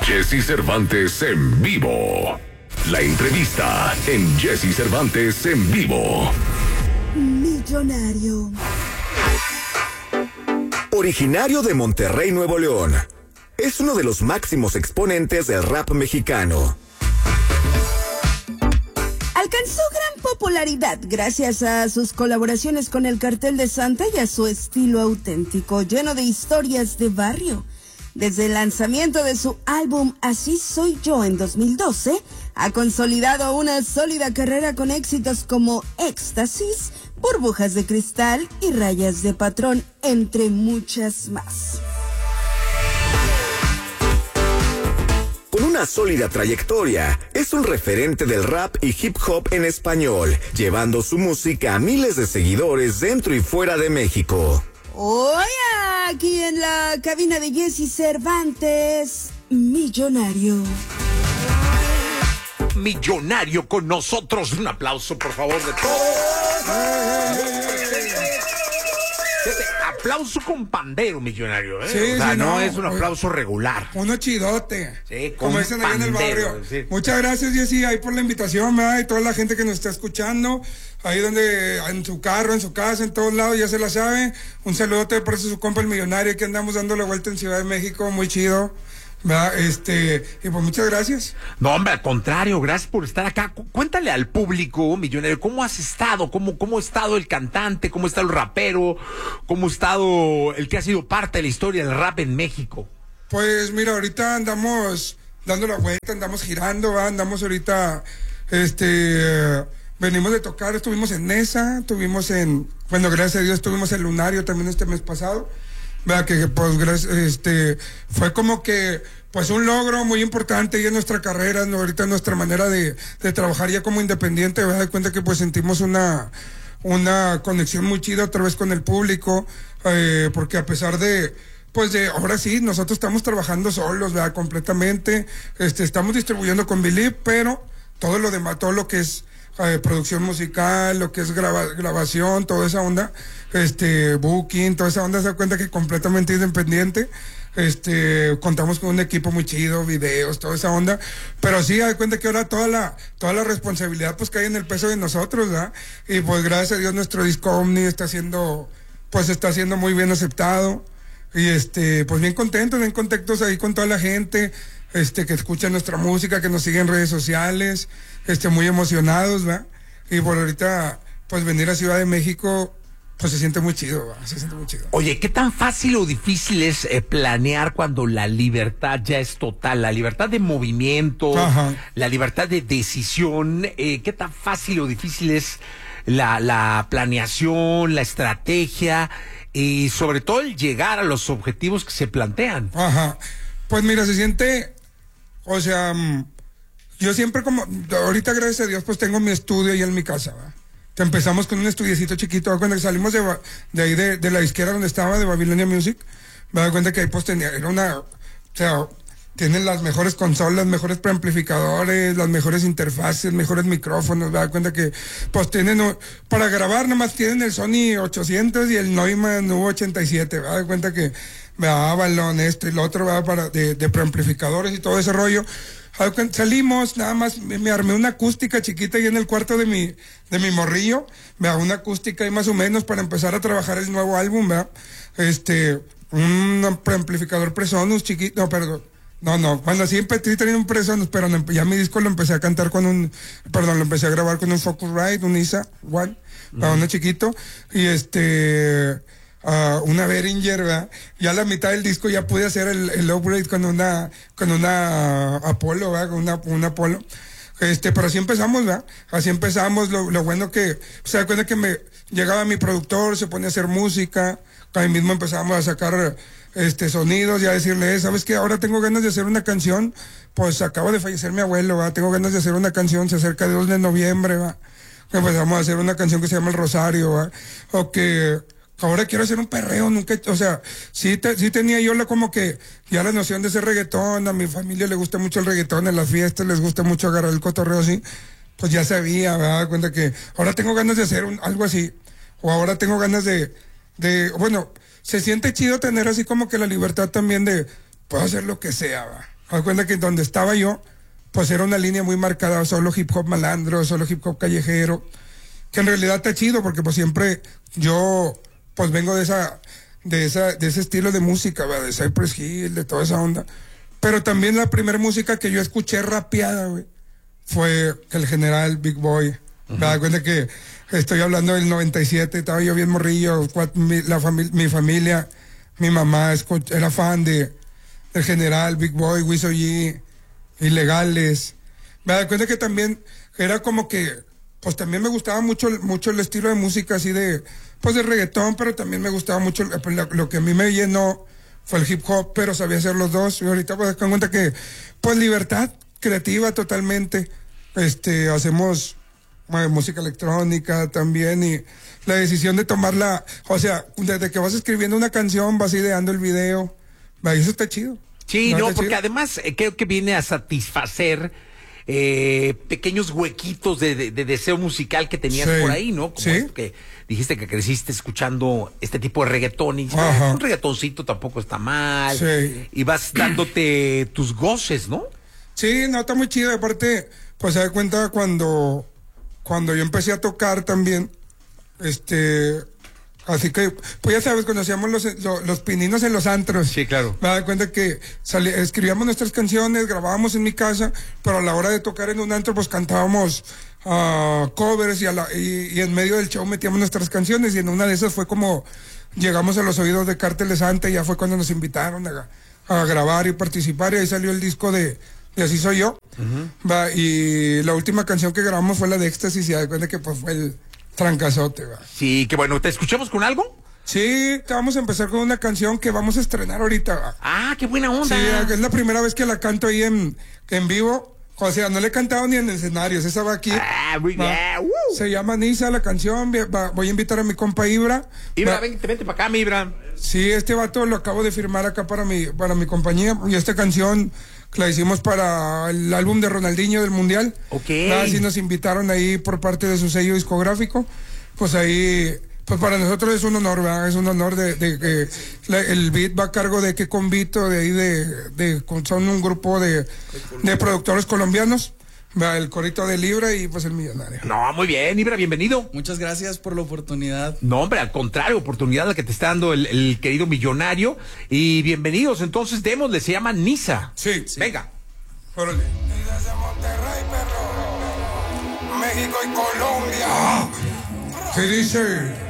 Jesse Cervantes en vivo. La entrevista en Jesse Cervantes en vivo. Millonario. Originario de Monterrey, Nuevo León, es uno de los máximos exponentes del rap mexicano. Alcanzó gran popularidad gracias a sus colaboraciones con el Cartel de Santa y a su estilo auténtico, lleno de historias de barrio. Desde el lanzamiento de su álbum Así Soy Yo en 2012, ha consolidado una sólida carrera con éxitos como Éxtasis, Burbujas de Cristal y Rayas de Patrón, entre muchas más. Con una sólida trayectoria, es un referente del rap y hip hop en español, llevando su música a miles de seguidores dentro y fuera de México. Hoy aquí en la cabina de Jesse Cervantes, Millonario. Millonario con nosotros. Un aplauso, por favor, de todos. Aplauso con pandero, Millonario, ¿eh? Sí, o sea, sí, no es un aplauso regular. Uno chidote. Sí, como dicen allá en el barrio. Sí. Muchas gracias, Jessy, ahí por la invitación, ¿verdad? Y toda la gente que nos está escuchando, ahí donde, en su carro, en su casa, en todos lados, ya se la sabe. Un saludote por eso su compa el Millonario, que andamos dando la vuelta en Ciudad de México, muy chido. ¿Verdad? Y pues muchas gracias. No, hombre, al contrario, gracias por estar acá. Cuéntale al público, Millonario, ¿cómo has estado? ¿Cómo ha estado el cantante? ¿Cómo está el rapero? ¿Cómo ha estado el que ha sido parte de la historia del rap en México? Pues mira, ahorita andamos dando la vuelta, andamos girando, ¿verdad? Andamos ahorita, venimos de tocar, estuvimos en Nesa, bueno, gracias a Dios estuvimos en Lunario también este mes pasado. Vea que pues fue como que pues un logro muy importante ya en nuestra carrera, ¿no? Ahorita en nuestra manera de trabajar ya como independiente, me da cuenta que pues sentimos una conexión muy chida otra vez con el público, porque a pesar de ahora sí, nosotros estamos trabajando solos, ¿verdad? Completamente, estamos distribuyendo con Believe, pero todo lo demás, todo lo que es producción musical, lo que es grabación, toda esa onda, booking, toda esa onda, se da cuenta que completamente independiente. Contamos con un equipo muy chido, videos, toda esa onda, pero sí, da cuenta que ahora toda la responsabilidad pues cae en el peso de nosotros, ¿verdad? Y pues gracias a Dios nuestro disco Omni está siendo muy bien aceptado, y pues bien contentos ahí con toda la gente, que escucha nuestra música, que nos sigue en redes sociales, muy emocionados, ¿verdad? Y por ahorita, pues venir a Ciudad de México, pues se siente muy chido, ¿verdad? Se siente muy chido. Oye, ¿qué tan fácil o difícil es planear cuando la libertad ya es total? La libertad de movimiento, ajá, la libertad de decisión, ¿qué tan fácil o difícil es la planeación, la estrategia y sobre todo el llegar a los objetivos que se plantean? Ajá, pues mira, se siente, o sea, yo siempre ahorita gracias a Dios pues tengo mi estudio ahí en mi casa, ¿verdad? Que empezamos con un estudiecito chiquito, cuando salimos de ahí de la disquera donde estaba, de Babilonia Music, me doy cuenta que ahí pues tienen las mejores consolas, mejores preamplificadores, las mejores interfaces, mejores micrófonos, me doy cuenta que pues para grabar nomás tienen el Sony 800 y el Neumann U87, me doy cuenta que Avalon, y lo otro, de preamplificadores y todo ese rollo. Salimos, nada más me armé una acústica chiquita ahí en el cuarto de mi morrillo, una acústica ahí más o menos para empezar a trabajar el nuevo álbum, ¿verdad? Un preamplificador Presonus chiquito, no, perdón. No, bueno, sí tenía un Presonus, pero ya mi disco lo empecé a cantar lo empecé a grabar con un Focusrite, un ISA One, uno chiquito, y una Behringer, ¿verdad? Ya a la mitad del disco ya pude hacer el upgrade con una Apollo, ¿verdad? Con una Apollo. Pero así empezamos, ¿verdad? Así empezamos, lo bueno que, se da cuenta que llegaba mi productor, se ponía a hacer música, ahí mismo empezamos a sacar, sonidos y a decirle, ¿sabes qué? Ahora tengo ganas de hacer una canción, pues acaba de fallecer mi abuelo, ¿verdad? Tengo ganas de hacer una canción, se acerca el 2 de noviembre, ¿verdad? Empezamos a hacer una canción que se llama El Rosario, ¿verdad? O que ahora quiero hacer un perreo, o sea, sí tenía yo como que ya la noción de ese reggaetón, a mi familia le gusta mucho el reggaetón, en las fiestas les gusta mucho agarrar el cotorreo así, pues ya sabía, me daba cuenta que ahora tengo ganas de hacer algo así, o ahora tengo ganas bueno, se siente chido tener así como que la libertad también de, puedo hacer lo que sea, ¿va? haz cuenta que donde estaba yo, pues era una línea muy marcada, solo hip hop malandro, solo hip hop callejero, que en realidad está chido porque pues siempre yo pues vengo de ese estilo de música, ¿verdad? De Cypress Hill, de toda esa onda. Pero también la primera música que yo escuché rapeada, güey, fue el General Big Boy. Me da cuenta que estoy hablando del 97, estaba yo bien morrillo, mi familia, mi mamá era fan del General Big Boy, Wiso G, Ilegales. Me da cuenta que también era como que, pues también me gustaba mucho el estilo de música así de reggaetón, pero también me gustaba mucho lo que a mí me llenó fue el hip hop, pero sabía hacer los dos. Y ahorita pues me cuenta que, pues libertad creativa totalmente. Hacemos música electrónica también, y la decisión de tomarla, o sea, desde que vas escribiendo una canción, vas ideando el video, eso está chido. Sí, no, porque además creo que viene a satisfacer pequeños huequitos de deseo musical que tenías por ahí, ¿no? Como sí. Que dijiste que creciste escuchando este tipo de reggaetón, y un reggaetoncito tampoco está mal, sí. Y vas dándote tus goces, ¿no? Sí, no, está muy chido. Aparte, pues se da cuenta cuando yo empecé a tocar también, así que, pues ya sabes, cuando hacíamos los pininos en los antros. Sí, claro. Me da cuenta que escribíamos nuestras canciones, grabábamos en mi casa, pero a la hora de tocar en un antro, pues cantábamos covers, y en medio del show metíamos nuestras canciones, y en una de esas fue como llegamos a los oídos de Cártel de Santa, y ya fue cuando nos invitaron a grabar y participar, y ahí salió el disco de Así Soy Yo. Y la última canción que grabamos fue la de Éxtasis, y se da cuenta que pues fue el trancazote. Sí, qué bueno. ¿Te escuchamos con algo? Sí, vamos a empezar con una canción que vamos a estrenar ahorita. Ah, qué buena onda. Sí, es la primera vez que la canto ahí en vivo. O sea, no le he cantado ni en escenarios, esa va aquí. Muy bien. Se llama Nisa la canción. Voy a invitar a mi compa Ibra. Ibra, vente para acá, mi Ibra. Sí, este vato lo acabo de firmar acá para mi compañía. Y esta canción la hicimos para el álbum de Ronaldinho del Mundial. Ok. Así nos invitaron ahí por parte de su sello discográfico. Pues ahí, pues para nosotros es un honor, ¿verdad? Es un honor de que el beat va a cargo de Que Convito, de ahí son un grupo de productores colombianos. El corito de Libra y pues el Millonario. No, muy bien, Ibra, bienvenido. Muchas gracias por la oportunidad. No, hombre, al contrario, oportunidad la que te está dando el querido Millonario. Y bienvenidos, entonces démosle, se llama Nisa. Sí. Venga. Órale. Desde Monterrey, perro. México y Colombia. ¿Qué dice?